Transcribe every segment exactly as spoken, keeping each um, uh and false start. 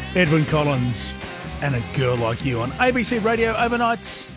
Edwyn Collins and A Girl Like You on A B C Radio Overnights.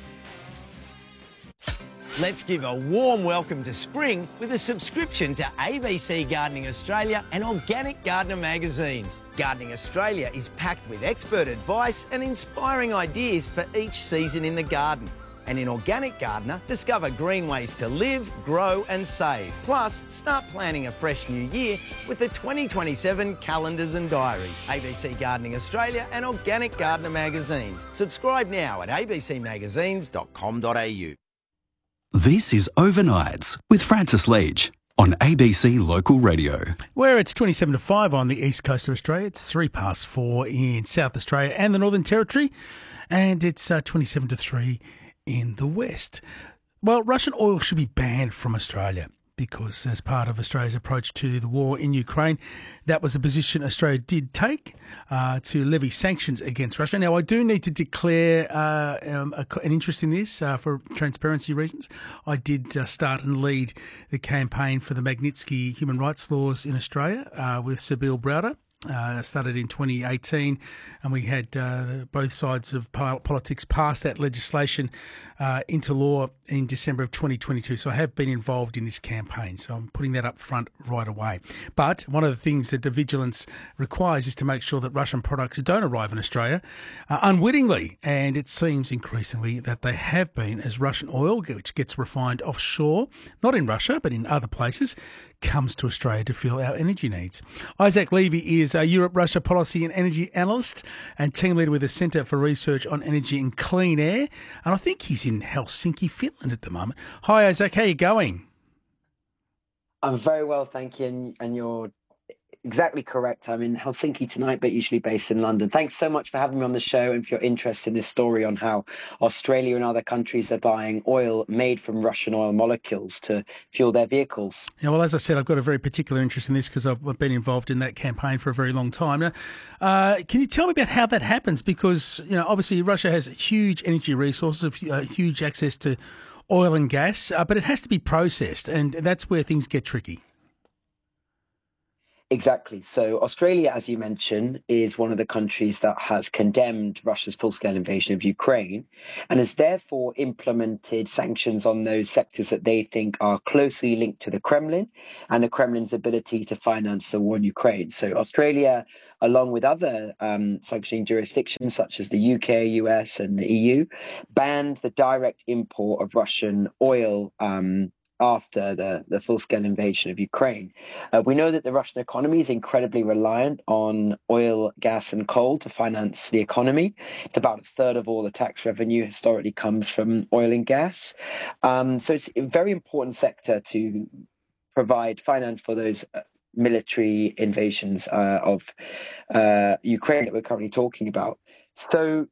Let's give a warm welcome to spring with a subscription to A B C Gardening Australia and Organic Gardener magazines. Gardening Australia is packed with expert advice and inspiring ideas for each season in the garden. And in Organic Gardener, discover green ways to live, grow and save. Plus, start planning a fresh new year with the twenty twenty-seven calendars and diaries. A B C Gardening Australia and Organic Gardener magazines. Subscribe now at a b c magazines dot com dot a u. This is Overnights with Francis Leach on A B C Local Radio. Where it's twenty-seven to five on the east coast of Australia. It's three past four in South Australia and the Northern Territory. And it's uh, twenty-seven to three in the west. Well, Russian oil should be banned from Australia because as part of Australia's approach to the war in Ukraine, that was a position Australia did take uh, to levy sanctions against Russia. Now, I do need to declare uh, um, a, an interest in this uh, for transparency reasons. I did uh, start and lead the campaign for the Magnitsky human rights laws in Australia uh, with Sybil Browder. Uh, started in twenty eighteen, and we had uh, both sides of politics pass that legislation uh, into law in December of twenty twenty-two. So I have been involved in this campaign, so I'm putting that up front right away. But one of the things that the vigilance requires is to make sure that Russian products don't arrive in Australia uh, unwittingly, and it seems increasingly that they have been, as Russian oil, which gets refined offshore, not in Russia but in other places, comes to Australia to fill our energy needs. Isaac Levy is a Europe-Russia policy and energy analyst and team leader with the Centre for Research on Energy and Clean Air. And I think he's in Helsinki, Finland at the moment. Hi, Isaac. How are you going? I'm very well, thank you. And, and you're exactly correct. I'm in Helsinki tonight, but usually based in London. Thanks so much for having me on the show and for your interest in this story on how Australia and other countries are buying oil made from Russian oil molecules to fuel their vehicles. Yeah, well, as I said, I've got a very particular interest in this because I've been involved in that campaign for a very long time. Now, uh, can you tell me about how that happens? Because, you know, obviously Russia has huge energy resources, uh, huge access to oil and gas, uh, but it has to be processed, and that's where things get tricky. Exactly. So Australia, as you mentioned, is one of the countries that has condemned Russia's full-scale invasion of Ukraine and has therefore implemented sanctions on those sectors that they think are closely linked to the Kremlin and the Kremlin's ability to finance the war in Ukraine. So Australia, along with other um, sanctioning jurisdictions such as the U K, U S and the E U, banned the direct import of Russian oil um after the, the full-scale invasion of Ukraine. Uh, we know that the Russian economy is incredibly reliant on oil, gas and coal to finance the economy. It's about a third of all the tax revenue historically comes from oil and gas. Um, so it's a very important sector to provide finance for those uh, military invasions uh, of uh, Ukraine that we're currently talking about. So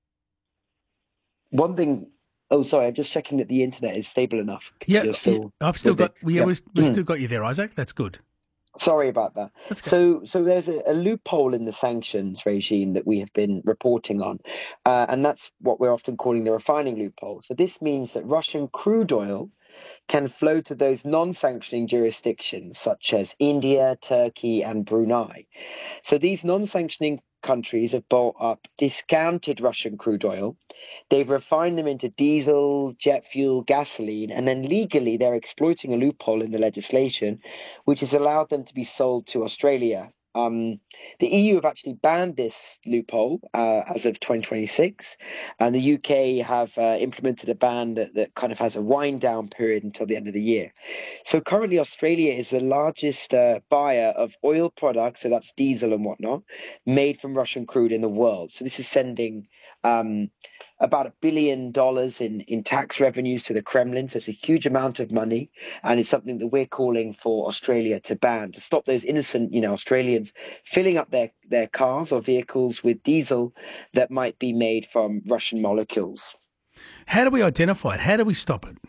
one thing... Oh, sorry, I'm just checking that the internet is stable enough. Yeah, You're still I've still got, yeah, yeah. we've, we've still got you there, Isaac. That's good. Sorry about that. So so there's a, a loophole in the sanctions regime that we have been reporting on, uh, and that's what we're often calling the refining loophole. So this means that Russian crude oil can flow to those non-sanctioning jurisdictions such as India, Turkey and Brunei. So these non-sanctioning countries have bought up discounted Russian crude oil. They've refined them into diesel, jet fuel, gasoline, and then legally they're exploiting a loophole in the legislation, which has allowed them to be sold to Australia. Um, the E U have actually banned this loophole uh, as of twenty twenty-six, and the U K have uh, implemented a ban that, that kind of has a wind down period until the end of the year. So currently Australia is the largest uh, buyer of oil products, so that's diesel and whatnot, made from Russian crude in the world. So this is sending um, about a billion dollars in, in tax revenues to the Kremlin. So it's a huge amount of money. And it's something that we're calling for Australia to ban, to stop those innocent, you know, Australians filling up their, their cars or vehicles with diesel that might be made from Russian molecules. How do we identify it? How do we stop it?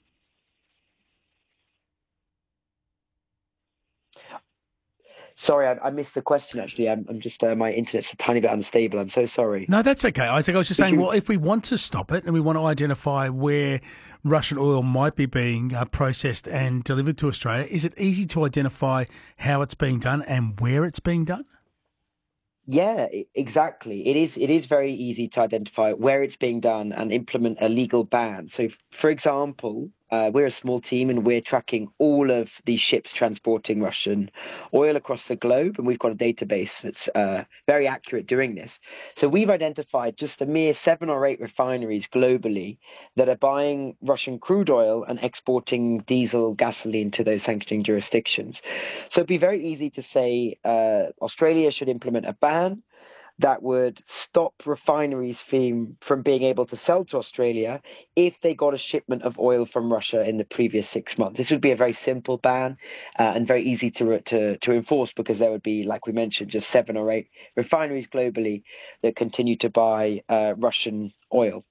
Sorry, I, I missed the question, actually. I'm, I'm just, uh, my internet's a tiny bit unstable. I'm so sorry. No, that's okay, Isaac. I was just Did saying, you... well, if we want to stop it and we want to identify where Russian oil might be being uh, processed and delivered to Australia, is it easy to identify how it's being done and where it's being done? Yeah, e- exactly. It is it is very easy to identify where it's being done and implement a legal ban. So, f- for example, uh, we're a small team and we're tracking all of these ships transporting Russian oil across the globe, and we've got a database that's uh, very accurate doing this. So we've identified just a mere seven or eight refineries globally that are buying Russian crude oil and exporting diesel, gasoline to those sanctioning jurisdictions. So it'd be very easy to say uh, Australia should implement a ban that would stop refineries from, from being able to sell to Australia if they got a shipment of oil from Russia in the previous six months. This would be a very simple ban uh, and very easy to, to, to enforce because there would be, like we mentioned, just seven or eight refineries globally that continue to buy uh, Russian oil.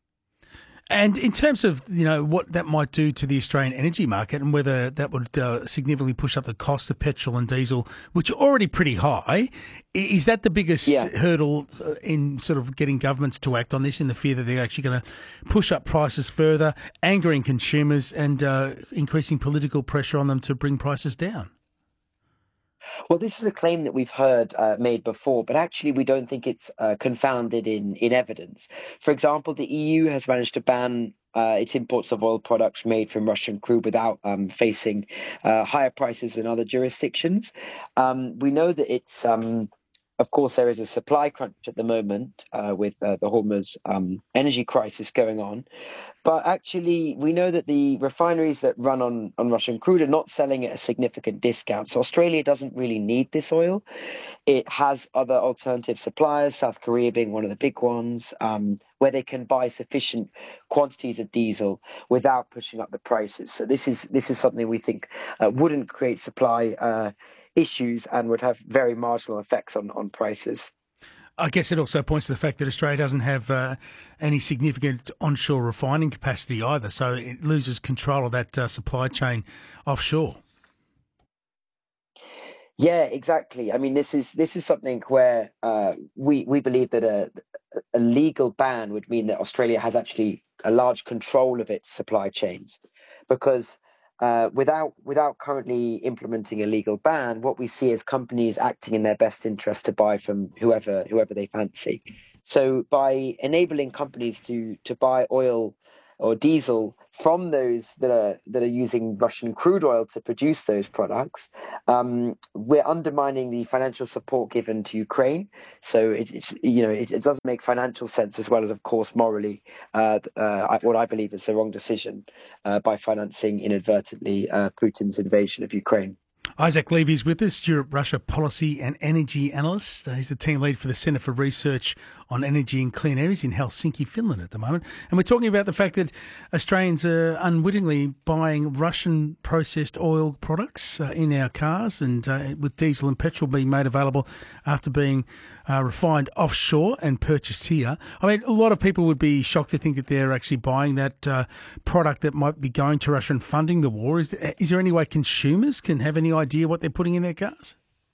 And in terms of, you know, what that might do to the Australian energy market and whether that would uh, significantly push up the cost of petrol and diesel, which are already pretty high, is that the biggest Yeah. hurdle in sort of getting governments to act on this, in the fear that they're actually going to push up prices further, angering consumers and uh, increasing political pressure on them to bring prices down? Well, this is a claim that we've heard uh, made before, but actually we don't think it's uh, confounded in, in evidence. For example, the E U has managed to ban uh, its imports of oil products made from Russian crude without um, facing uh, higher prices in other jurisdictions. Um, we know that it's, um, of course, there is a supply crunch at the moment uh, with uh, the Hormuz um, energy crisis going on. But actually, we know that the refineries that run on, on Russian crude are not selling at a significant discount. So Australia doesn't really need this oil. It has other alternative suppliers, South Korea being one of the big ones, um, where they can buy sufficient quantities of diesel without pushing up the prices. So this is this is something we think uh, wouldn't create supply uh, issues and would have very marginal effects on, on prices. I guess it also points to the fact that Australia doesn't have uh, any significant onshore refining capacity either, so it loses control of that uh, supply chain offshore. Yeah, exactly. I mean, this is this is something where uh, we we believe that a a legal ban would mean that Australia has actually a large control of its supply chains, because uh, without without currently implementing a legal ban, what we see is companies acting in their best interest to buy from whoever whoever they fancy. So by enabling companies to to buy oil or diesel from those that are that are using Russian crude oil to produce those products, um, we're undermining the financial support given to Ukraine. So it, it's you know it, it doesn't make financial sense, as well as, of course, morally uh, uh, what I believe is the wrong decision uh, by financing inadvertently uh, Putin's invasion of Ukraine. Isaac Levy is with us, Europe Russia policy and energy analyst. Uh, He's the team lead for the Centre for Research on Energy and Clean Air. He's in Helsinki, Finland at the moment. And we're talking about the fact that Australians are unwittingly buying Russian processed oil products uh, in our cars, and uh, with diesel and petrol being made available after being uh, refined offshore and purchased here. I mean, a lot of people would be shocked to think that they're actually buying that uh, product that might be going to Russia and funding the war. Is there, is there any way consumers can have any idea what they're putting in their cars?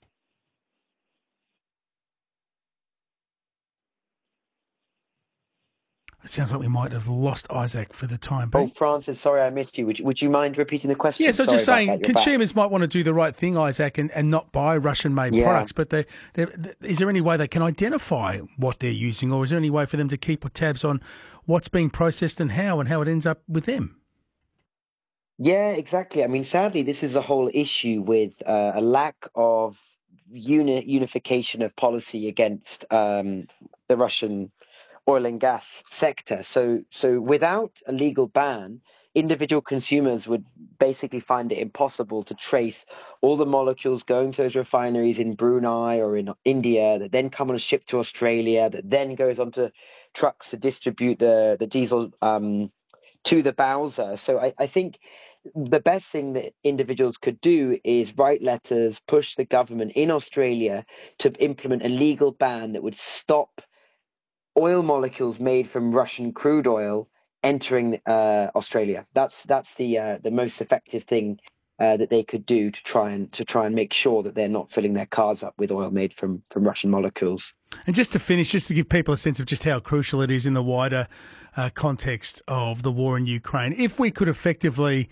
It sounds like we might have lost Isaac for the time being. Oh, Francis, sorry I missed you. Would you, would you mind repeating the question? Yes, I was Sorry just saying about that. You're consumers back. might want to do the right thing, Isaac, and, and not buy Russian-made Yeah. products. But they, they, is there any way they can identify what they're using, or is there any way for them to keep tabs on what's being processed and how, and how it ends up with them? Yeah, exactly. I mean, sadly, this is a whole issue with uh, a lack of uni- unification of policy against um, the Russian oil and gas sector. So, so without a legal ban, individual consumers would basically find it impossible to trace all the molecules going to those refineries in Brunei or in India that then come on a ship to Australia, that then goes onto trucks to distribute the the diesel um, to the Bowser. So I, I think the best thing that individuals could do is write letters, push the government in Australia to implement a legal ban that would stop oil molecules made from Russian crude oil entering uh, Australia. That's that's the uh, the most effective thing uh, that they could do to try and to try and make sure that they're not filling their cars up with oil made from from Russian molecules. And just to finish, just to give people a sense of just how crucial it is in the wider uh, context of the war in Ukraine, if we could effectively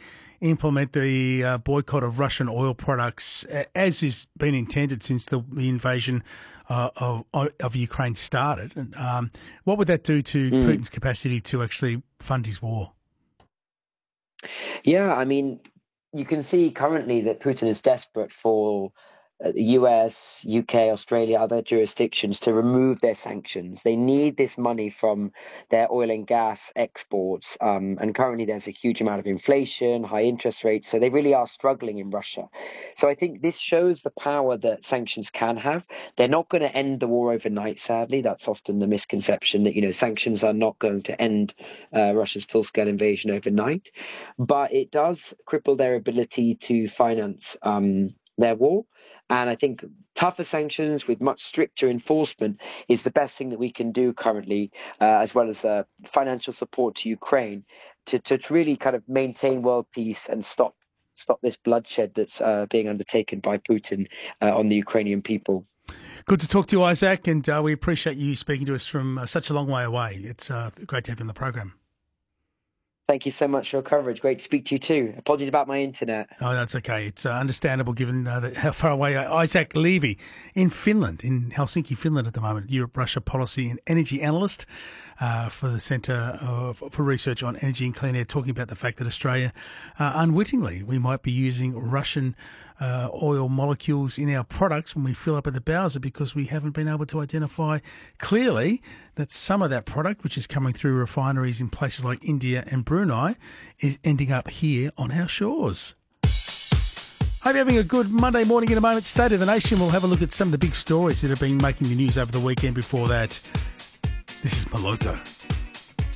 implement the uh, boycott of Russian oil products, as has been intended since the, the invasion uh, of, of Ukraine started. And, um, what would that do to mm. Putin's capacity to actually fund his war? Yeah, I mean, you can see currently that Putin is desperate for uh, the U S, U K, Australia, other jurisdictions to remove their sanctions. They need this money from their oil and gas exports. Um, and currently there's a huge amount of inflation, high interest rates. So they really are struggling in Russia. So I think this shows the power that sanctions can have. They're not going to end the war overnight, sadly. That's often the misconception that, you know, sanctions are not going to end uh, Russia's full-scale invasion overnight. But it does cripple their ability to finance um, their war. And I think tougher sanctions with much stricter enforcement is the best thing that we can do currently, uh, as well as uh, financial support to Ukraine to, to really kind of maintain world peace and stop stop this bloodshed that's uh, being undertaken by Putin uh, on the Ukrainian people. Good to talk to you, Isaac, and uh, we appreciate you speaking to us from uh, such a long way away. It's uh, great to have you on the program. Thank you so much for your coverage. Great to speak to you too. Apologies about my internet. Oh, that's okay. It's uh, understandable given uh, the, how far away uh, Isaac Levy in Finland, in Helsinki, Finland at the moment, Europe-Russia policy and energy analyst uh, for the Centre for Research on Energy and Clean Air, talking about the fact that Australia, uh, unwittingly, we might be using Russian uh, oil molecules in our products when we fill up at the Bowser because we haven't been able to identify clearly that some of that product, which is coming through refineries in places like India and Brunei, is ending up here on our shores. Hope you're having a good Monday morning. In a moment, State of the Nation. We'll have a look at some of the big stories that have been making the news over the weekend. Before that, this is Moloko.